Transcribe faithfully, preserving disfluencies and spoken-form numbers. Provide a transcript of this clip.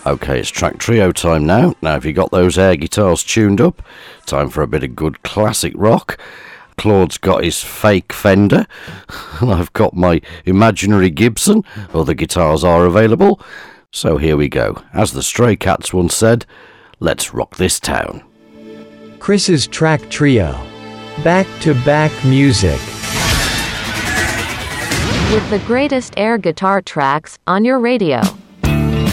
Okay, it's track trio time now. Now, if you got those air guitars tuned up, time for a bit of good classic rock. Claude's got his fake Fender, and I've got my imaginary Gibson. Other guitars are available. So here we go. As the Stray Cats once said, let's rock this town. Chris's track trio. Back-to-back music. With the greatest air guitar tracks on your radio.